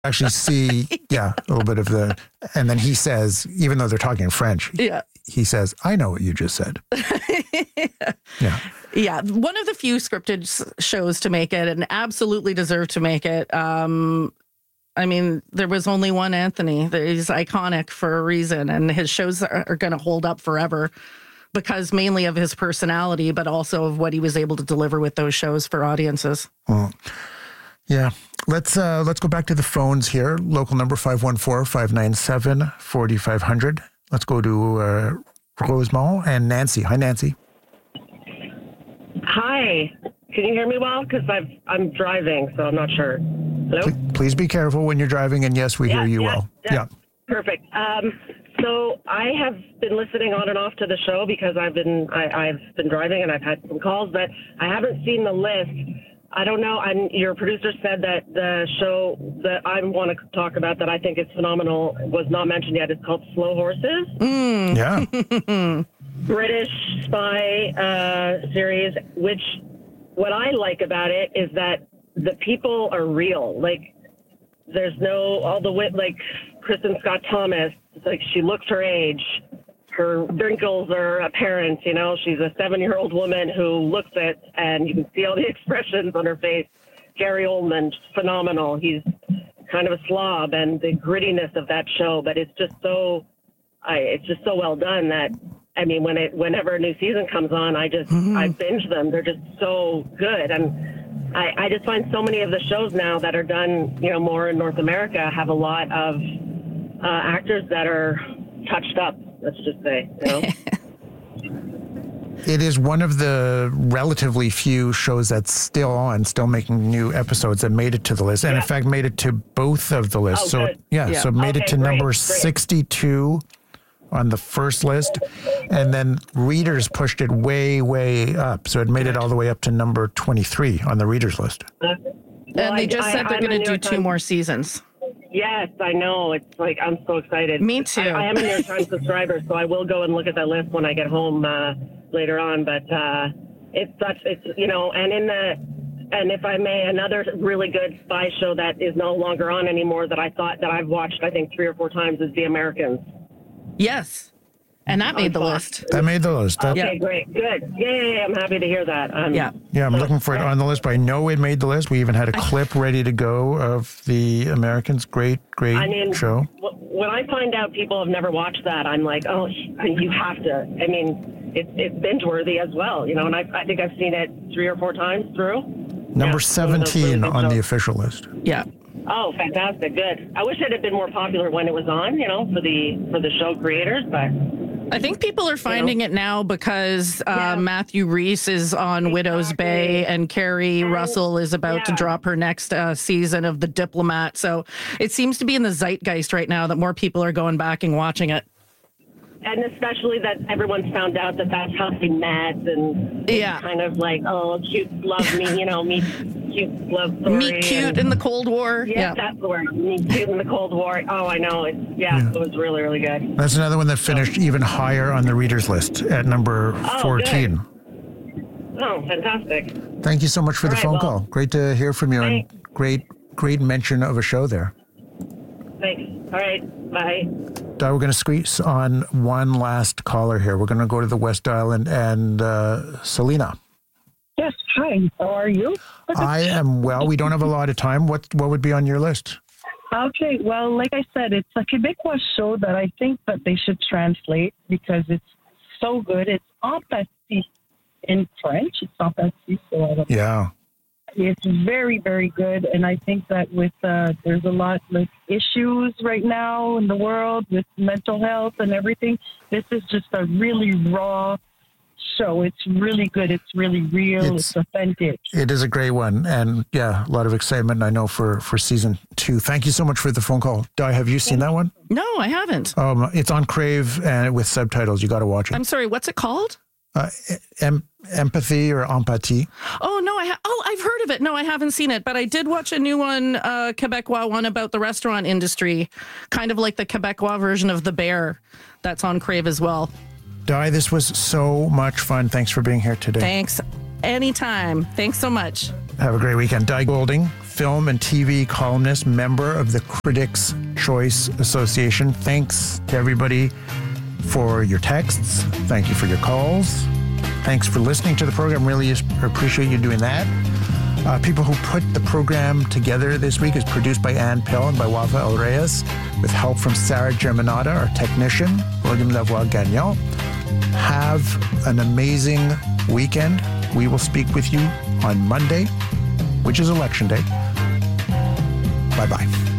actually see, a little bit of and then he says, even though they're talking in French, he says, I know what you just said. Yeah. One of the few scripted shows to make it and absolutely deserve to make it. I mean, there was only one Anthony. He's iconic for a reason, and his shows are going to hold up forever because mainly of his personality, but also of what he was able to deliver with those shows for audiences. Well, yeah. Let's go back to the phones here. Local number 514-597-4500. Let's go to Rosemont and Nancy. Hi, Nancy. Hi. Can you hear me well? Because I'm driving, so I'm not sure. Hello? Please be careful when you're driving, and yes, we hear you well. Yeah. Perfect. So I have been listening on and off to the show because I've been driving and I've had some calls, but I haven't seen the list. I don't know. Your producer said that the show that I want to talk about that I think is phenomenal was not mentioned yet. It's called Slow Horses. Yeah. British spy series, which what I like about it is that the people are real. Like, there's no, like Kristen Scott Thomas, like she looks her age. Her wrinkles are apparent, you know. She's a 7-year-old woman who looks it, and you can see all the expressions on her face. Gary Oldman, phenomenal. He's kind of a slob, and the grittiness of that show, but it's just so well done that, I mean, whenever a new season comes on, I binge them. They're just so good, and I just find so many of the shows now that are done, you know, more in North America have a lot of actors that are touched up. Let's just say, you know. It is one of the relatively few shows that's still on, still making new episodes that made it to the list, and in fact made it to both of the lists. Oh, so good. so it made it to number 62 on the first list, and then readers pushed it way, way up. So it made it all the way up to number 23 on the readers list. And they just said they're going to do 2 more seasons. Yes, I know. It's like, I'm so excited. Me too. I am a New York Times subscriber, so I will go and look at that list when I get home later on. But it's you know, and if I may, another really good spy show that is no longer on anymore that I've watched, I think 3 or 4 times is The Americans. Yes. And that made the list. That made the list. Okay, great. Good. Yeah, I'm happy to hear that. I'm looking for it on the list, but I know it made the list. We even had a clip ready to go of The Americans. Great show. When I find out people have never watched that, I'm like, oh, you have to. I mean, it's binge-worthy as well, you know, and I think I've seen it 3 or 4 times through. Number 17 on the official list. Yeah. Oh, fantastic. Good. I wish it had been more popular when it was on, you know, for the show creators, but I think people are finding it now because Matthew Rhys is on Widow's Bay and Carrie Russell is about to drop her next season of The Diplomat. So it seems to be in the zeitgeist right now that more people are going back and watching it. And especially that everyone's found out that that's how they met, and kind of like, oh, cute love me, you know, meet cute love story. Meet cute in the Cold War. Yeah, that's the word. Meet cute in the Cold War. Oh, I know. It was really, really good. That's another one that finished even higher on the readers list at number 14. Good. Oh, fantastic. Thank you so much for the phone call. Great to hear from you, and great mention of a show there. Thanks. All right. Bye. We're going to squeeze on one last caller here. We're going to go to the West Island and Selena. Yes. Hi. How are you? I am well. We don't have a lot of time. What would be on your list? Okay. Well, like I said, it's a Québécois show that I think that they should translate because it's so good. It's Empathie in French. It's Empathie. So I don't know. It's very, very good. And I think that with there's a lot of issues right now in the world with mental health and everything. This is just a really raw show. It's really good. It's really real. It's authentic. It is a great one. And a lot of excitement, I know, for season 2. Thank you so much for the phone call. Di, have you seen that one? No, I haven't. It's on Crave and with subtitles. You got to watch it. I'm sorry, what's it called? Empathy or Empathie. Oh, no, I've heard of it. No, I haven't seen it, but I did watch a new one, Quebecois one about the restaurant industry, kind of like the Quebecois version of The Bear that's on Crave as well. Di, this was so much fun. Thanks for being here today. Thanks. Anytime. Thanks so much. Have a great weekend. Di Golding, film and TV columnist, member of the Critics' Choice Association. Thanks to everybody for your texts. Thank you for your calls. Thanks for listening to the program. Really appreciate you doing that. People who put the program together this week is produced by Ann Pill and by Wafa El Reyes, with help from Sarah Germanata, our technician, William Lavoie-Gagnon. Have an amazing weekend. We will speak with you on Monday, which is Election Day. Bye-bye.